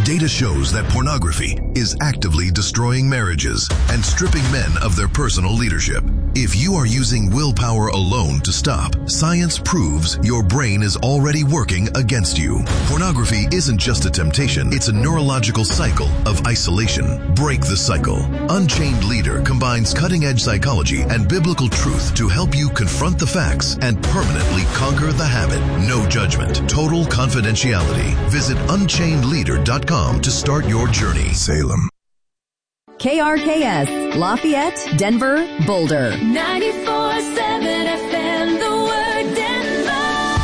Data shows that pornography is actively destroying marriages and stripping men of their personal leadership. If you are using willpower alone to stop, science proves your brain is already working against you. Pornography isn't just a temptation, it's a neurological cycle of isolation. Break the cycle. Unchained Leader combines cutting-edge psychology and biblical truth to help you confront the facts and permanently conquer the habit. No judgment, total confidentiality. Visit unchainedleader.com to start your journey. Salem. KRKS, Lafayette, Denver, Boulder. 94.7 FM, the word Denver.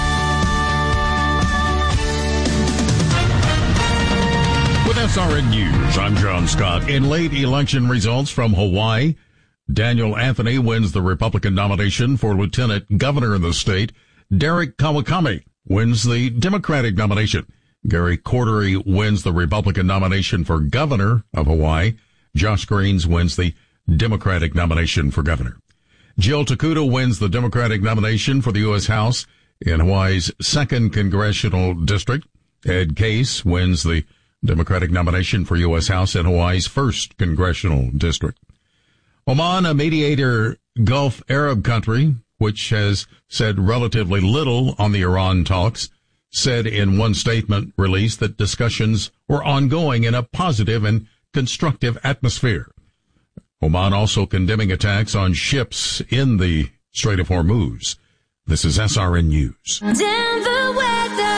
With SRN News, I'm John Scott. In late election results from Hawaii, Daniel Anthony wins the Republican nomination for lieutenant governor in the state. Derek Kawakami wins the Democratic nomination. Gary Cordery wins the Republican nomination for governor of Hawaii. Josh Greens wins the Democratic nomination for governor. Jill Takuta wins the Democratic nomination for the U.S. House in Hawaii's 2nd Congressional District. Ed Case wins the Democratic nomination for U.S. House in Hawaii's 1st Congressional District. Oman, a mediator Gulf Arab country, which has said relatively little on the Iran talks, said in one statement released that discussions were ongoing in a positive and constructive atmosphere. Oman also condemning attacks on ships in the Strait of Hormuz. This is SRN News. Denver weather.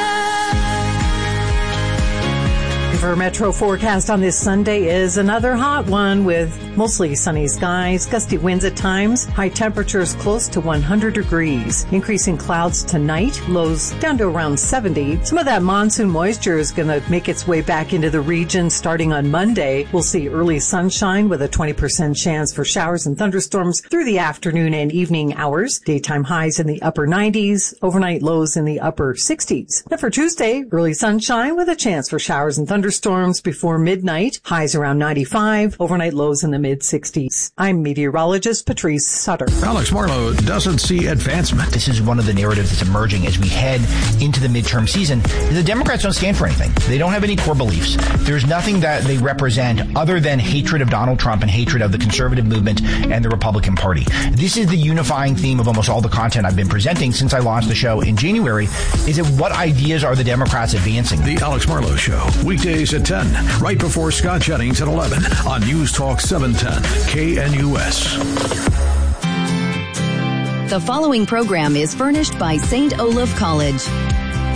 Our metro forecast on this Sunday is another hot one with mostly sunny skies, gusty winds at times, high temperatures close to 100 degrees. Increasing clouds tonight, lows down to around 70. Some of that monsoon moisture is going to make its way back into the region starting on Monday. We'll see early sunshine with a 20% chance for showers and thunderstorms through the afternoon and evening hours. Daytime highs in the upper 90s, overnight lows in the upper 60s. Now for Tuesday, early sunshine with a chance for showers and thunderstorms before midnight, highs around 95, overnight lows in the mid-60s. I'm meteorologist Patrice Sutter. Alex Marlowe doesn't see advancement. This is one of the narratives that's emerging as we head into the midterm season. The Democrats don't stand for anything. They don't have any core beliefs. There's nothing that they represent other than hatred of Donald Trump and hatred of the conservative movement and the Republican Party. This is the unifying theme of almost all the content I've been presenting since I launched the show in January, is that what ideas are the Democrats advancing? The Alex Marlowe Show, weekdays at 10, right before Scott Jennings at 11 on News Talk 710 KNUS. The following program is furnished by St. Olaf College.